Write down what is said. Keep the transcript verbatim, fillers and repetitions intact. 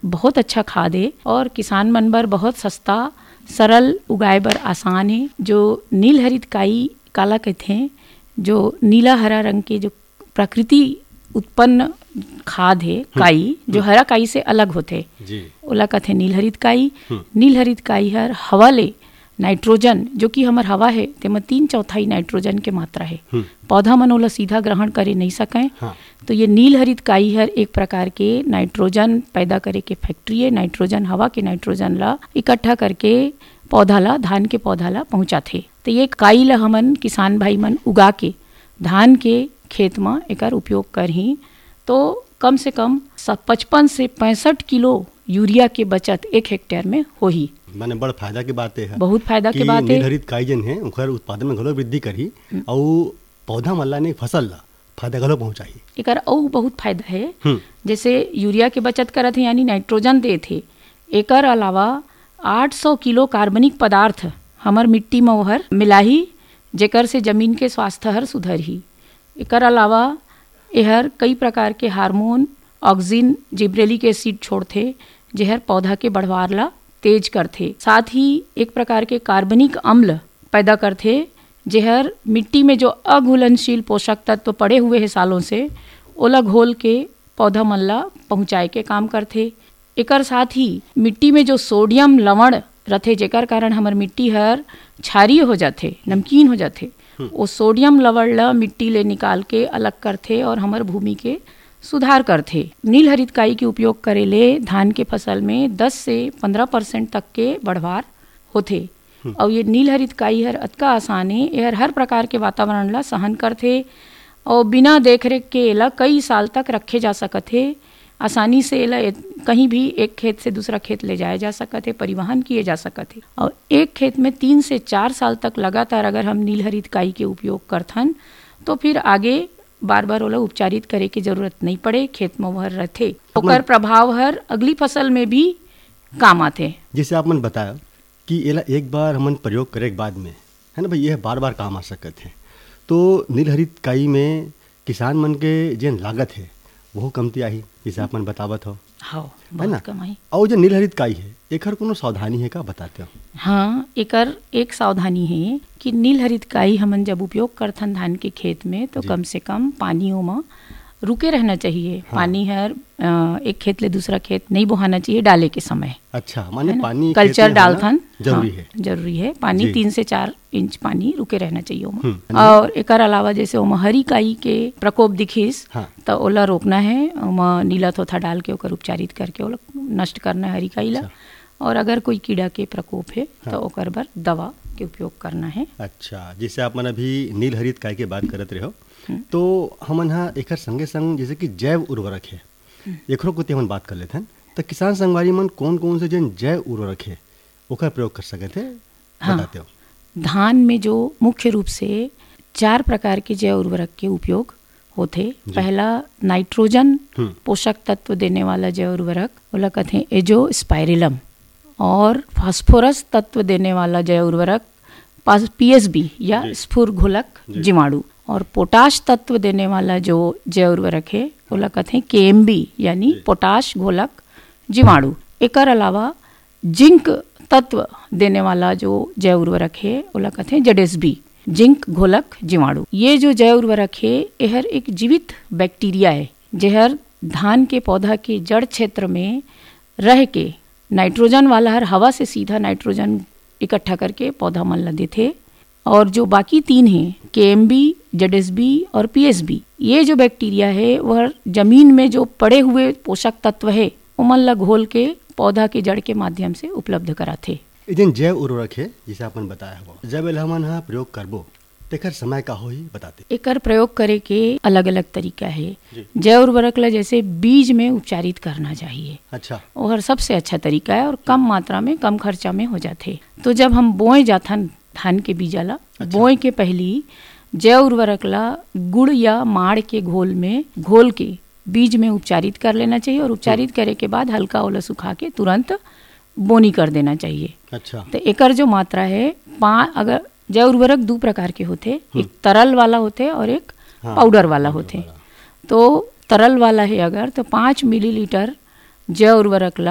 बहुत अच्छा खाद है और किसान मन बर बहुत सस्ता सरल उगाए बर आसान है। जो नील हरित काई काला कहते हैं, जो नीला हरा रंग के जो प्रकृति उत्पन्न खाद है काई, जो हरा काई से अलग होते ओला कहते नील हरित काई। नील हरित काई हर हवा ले नाइट्रोजन, जो कि हमार हवा है तेमा तीन चौथाई नाइट्रोजन के मात्रा है, पौधा मन ओला सीधा ग्रहण करे नहीं सकें। हाँ। तो ये नील हरित काई हर एक प्रकार के नाइट्रोजन पैदा करे के फैक्ट्री है। नाइट्रोजन हवा के नाइट्रोजन ला इकट्ठा करके पौधा ला धान के पौधा ला पहुंचाथे। तो ये काई ला हमन किसान भाई मन उगा के धान के खेत में एकर उपयोग करही तो कम से कम पचपन से पैंसठ किलो यूरिया के बचत एक हेक्टेयर में होही। माने बड़ फायदा की बात है, बहुत फायदा की बात है। नील हरित काई जन है ओकर उत्पादन में घलो वृद्धि करही और पौधा मन ला ने फसल ला फायदा घलो पहुंचाई। एकर और बहुत फायदा है, जैसे यूरिया के बचत करत है यानी नाइट्रोजन दे थे। एकर अलावा आठ सौ किलो कार्बनिक पदार्थ हमर मिट्टी में ओहर मिलाही, जेकर से जमीन के स्वास्थ्य हर सुधरही। एकर अलावा एहर कई प्रकार के हार्मोन, ऑक्सीजन, जिब्रेलिक एसिड छोड़थे, जेहर पौधा के बढ़वार ला तेज करथे। साथ ही एक प्रकार के कार्बनिक अम्ल पैदा करथे, जेहर मिट्टी में जो अघुलनशील पोषक तत्व पड़े हुए हैं सालों से ओला घोल के पौधा मन ला पहुँचाए के काम करथे। एकर साथ ही मिट्टी में जो सोडियम लवण रथे, जेकर कारण हमर मिट्टी हर क्षारीय हो जाथे, नमकीन हो जाथे, वो सोडियम लवण ला मिट्टी ले निकाल के अलग करथे और हमर भूमि के सुधार करथे। नील हरित काई के उपयोग करे ले धान के फसल में दस से पंद्रह परसेंट तक के बढ़वार होथे। और ये नील हरित काई हर अतका आसान है, यह हर प्रकार के वातावरण ला सहन करथे और बिना देखरेख के एला कई साल तक रखे जा सकथे। आसानी से एला कहीं भी एक खेत से दूसरा खेत ले जाया जा सकते, परिवहन किए जा सकते। और एक खेत में तीन से चार साल तक लगातार अगर हम नील हरित काई के उपयोग करथन तो फिर आगे बार बार ओला उपचारित करे की जरूरत नहीं पड़े, खेत में वह रहथे। ओकर प्रभाव हर अगली फसल में भी काम आते। जैसे आप मन बताया कि एला एक बार हमन प्रयोग करे के बाद में है ना भाई, यह बार बार काम आ सकते हैं। तो नील हरित काई में किसान मन के जेन लागत है वो कमती आही, जैसे आप मन बतावत हो, हाँ, बहुत कम आई। और जो नील हरित काई है एकर कोनो सावधानी है का बताते हो? हाँ, एकर एक सावधानी है कि नील हरित काई हमन जब उपयोग करथन धान के खेत में तो कम से कम पानियों में रुके रहना चाहिए। हाँ। पानी हर एक खेत ले दूसरा खेत नहीं बहाना चाहिए डाले के समय। अच्छा, माने पानी कल्चर डालथन जरूरी है। हाँ, जरूरी है पानी तीन से चार इंच पानी रुके रहना चाहिए। और एकर अलावा जैसे ओमा हरी काई के प्रकोप दिखिस हाँ। तो ओला रोकना है, ओमा नीला थोथा डाल के ओकर उपचारित करके ओला नष्ट करना है हरी काई ला। और अगर कोई कीड़ा के प्रकोप है हाँ। तो ओकर बर दवा के उपयोग करना है। अच्छा, जैसे आप मन अभी नील हरित काई के बात करत रहे हो तो हमन हा एकर संगे संग जैसे कि जैव उर्वरक है एकरो को हमन बात कर लेथन। तो किसान संगवारी मन कौन कौन से जन जैव उर्वरक है ओकर प्रयोग कर सकते हैं हाँ। बताते हो। धान में जो मुख्य रूप से चार प्रकार के जैव उर्वरक के उपयोग होते। पहला नाइट्रोजन पोषक तत्व देने वाला जैव उर्वरक ओला कहते हैं एजो स्पाइरिलम, और फास्फोरस तत्व देने वाला जैव उर्वरक पीएसबी या स्फुर घोलक जीवाणु, और पोटाश तत्व देने वाला जो जैव उर्वरक है ओला कहते हैं केएमबी यानी पोटाश घोलक जीवाणु। एकर अलावा जिंक तत्व देने वाला जो जैव उर्वरक है ओला कहते हैं जेडएसबी जिंक घोलक जीवाणु। ये जो जैव उर्वरक है यहर एक जीवित बैक्टीरिया है, जेहर धान के पौधा के जड़ क्षेत्र में रह के नाइट्रोजन वाला हर हवा से सीधा नाइट्रोजन इकट्ठा करके पौधा मन ला देथे। और जो बाकी तीन हैं केएमबी, जेडएसबी और पीएसबी, ये जो बैक्टीरिया है वह जमीन में जो पड़े हुए पोषक तत्व है उमन ला घोल के पौधा के जड़ के माध्यम से उपलब्ध कराथे। जन जैव उर्वरक है जिसे आपन बताया हुआ, जब हमन हा प्रयोग करबो तेकर समय का होई बताते। एकर प्रयोग करे के अलग अलग तरीका है। जैव उर्वरक ला जैसे बीज में उपचारित करना चाहिए। अच्छा, और सबसे अच्छा तरीका है और कम मात्रा में कम खर्चा में हो जाते। तो जब हम बोए जाथन धान के बीजा ला अच्छा। बोए के पहली जैव उर्वरक ला गुड़ या माड़ के घोल में घोल के बीज में उपचारित कर लेना चाहिए, और उपचारित करे के बाद हल्का ओला सुखा के तुरंत बोनी कर देना चाहिए। अच्छा, तो एकर जो मात्रा है पा अगर जैव उर्वरक दो प्रकार के होते, एक तरल वाला होते और एक हाँ, पाउडर वाला होते। तो तरल वाला है अगर तो पाँच मिलीलीटर जैव उर्वरक ला